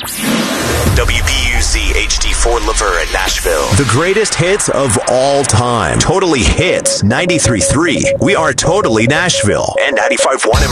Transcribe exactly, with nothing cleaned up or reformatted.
W B U Z H D four Laverne, Nashville. The greatest hits of all time. Totally Hits ninety-three point three. We are Totally Nashville. And ninety-five point one